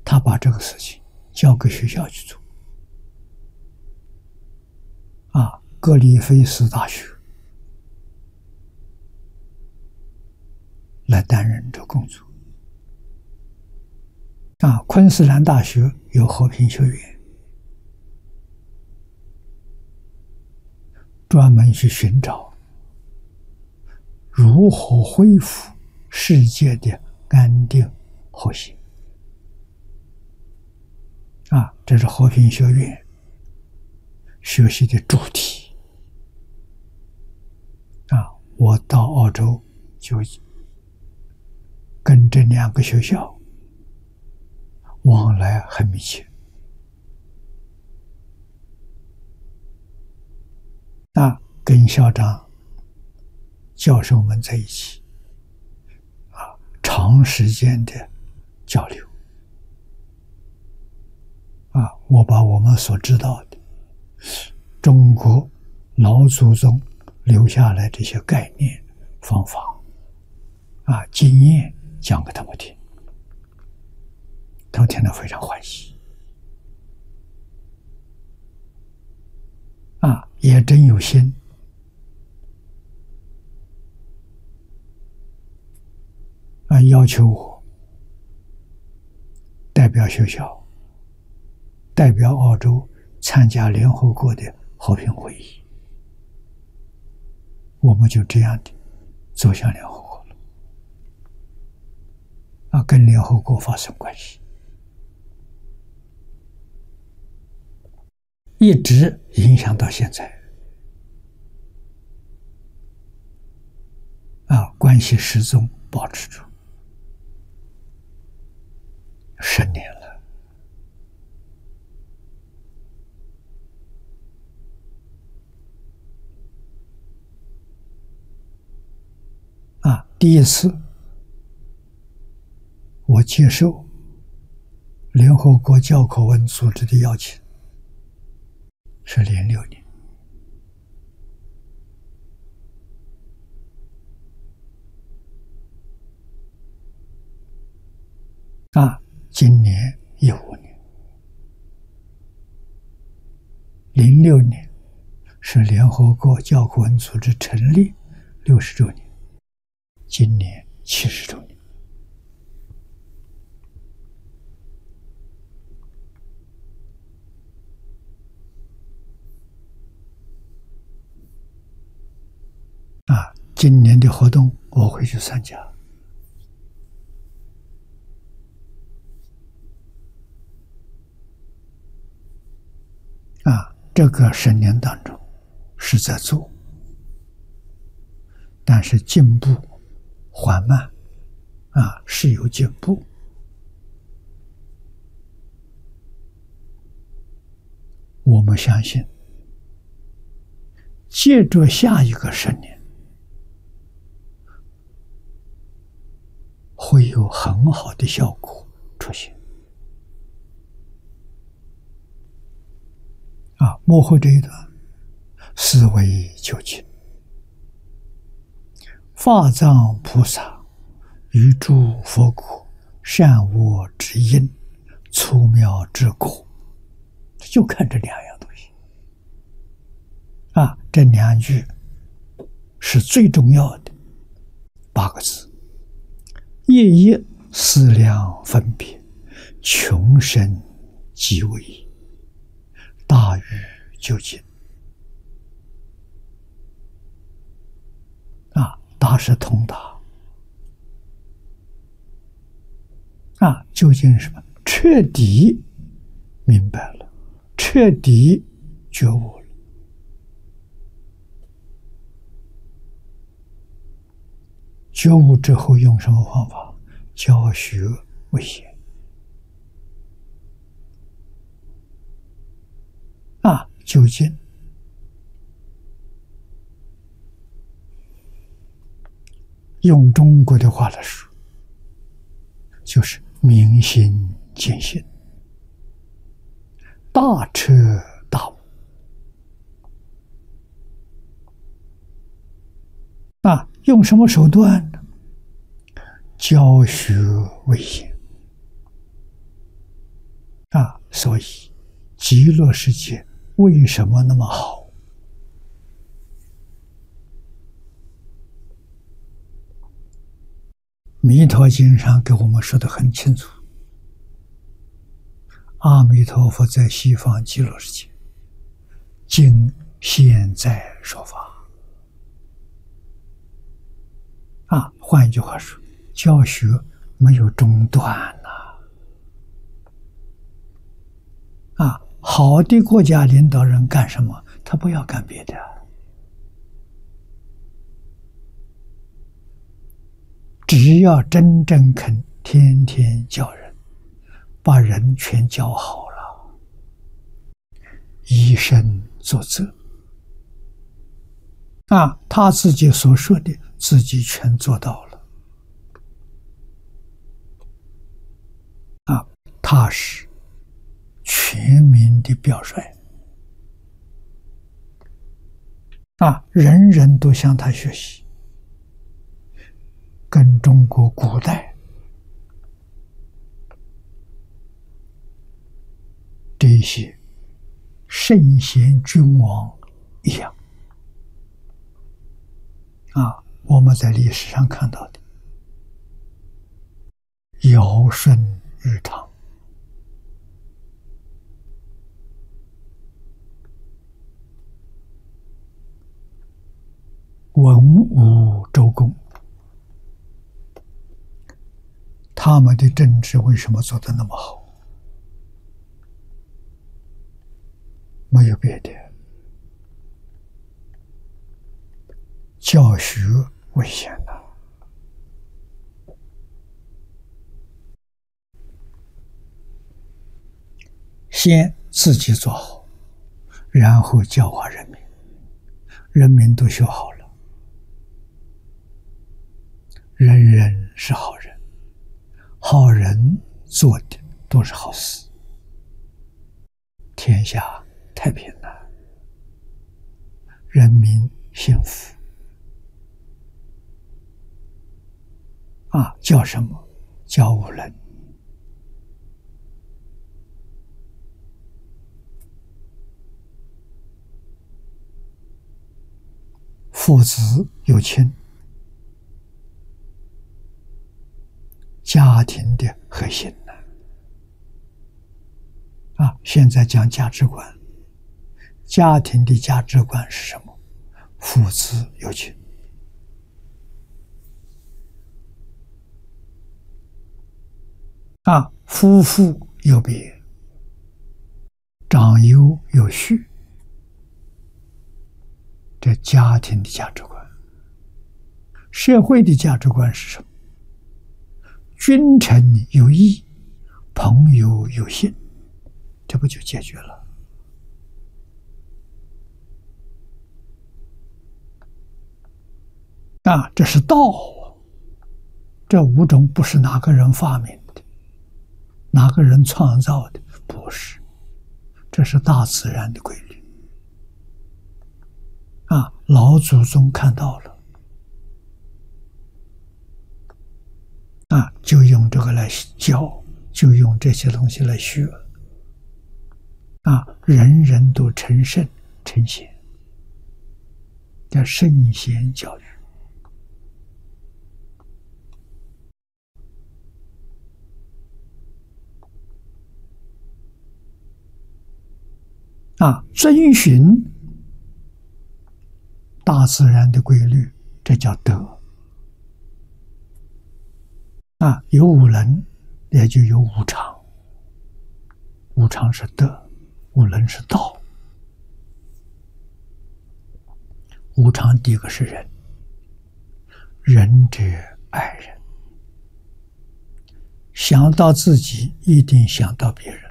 他把这个事情交给学校去做。格里菲斯大学来担任这工作。昆士兰大学有和平学院，专门去寻找如何恢复世界的安定和谐。这是和平学院学习的主题。我到澳洲就跟这2个学校往来很密切。跟校长、教授们在一起，长时间的交流。我把我们所知道的中国老祖宗留下来这些概念、方法、经验讲给他们听，他们听得非常欢喜。也真有心要求我代表学校、代表澳洲参加联合国的和平会议。我们就这样的走向联合国了，跟联合国发生关系，一直影响到现在。关系始终保持住10年了。第一次我接受联合国教科文组织的邀请是06年。今年15年。06年是联合国教科文组织成立60周年，今年70周年。今年的活动我会去参加。这个10年当中是在做，但是进步缓慢，是有进步。我们相信，借着下一个10年，会有很好的效果出现。幕后这一段，思维究竟，法藏菩萨于诸佛国善恶之因，粗妙之果，就看这2样东西。这2句是最重要的8个字：夜夜思量分别，穷深极微，大愚究竟。大是通达，究竟是什么？彻底明白了，彻底觉悟了。觉悟之后用什么方法？教学为先。究竟用中国的话来说，就是明心见性，大彻大悟。用什么手段呢？教学为先。 所以极乐世界为什么那么好？弥陀经上给我们说得很清楚，阿弥陀佛在西方极乐世界，今现在说法。换一句话说，教学没有中断好的国家领导人干什么？他不要干别的，只要真正肯天天教人，把人全教好了，以身作则。他自己所说的，自己全做到了。他是全民的表率。人人都向他学习，跟中国古代这些圣贤君王一样。我们在历史上看到的尧舜禹汤，文武周公，他们的政治为什么做得那么好？没有别的，教学为先呐。先自己做好，然后教化人民，人民都学好了，人人是好人，好人做的都是好事，天下太平了，人民幸福。叫什么？叫无能。父子有亲，家庭的核心呢？现在讲价值观，家庭的价值观是什么？父子有亲。夫妇有别，长幼有序，这家庭的价值观。社会的价值观是什么？君臣有义，朋友有信，这不就解决了？这是道。这五种不是哪个人发明的，哪个人创造的，不是，这是大自然的规律。老祖宗看到了，就用这个来教，就用这些东西来学。人人都成圣成贤，叫圣贤教育。遵循大自然的规律，这叫德。有五伦，也就有五常。五常是德，五伦是道。五常第一个是仁，仁者爱人。想到自己，一定想到别人。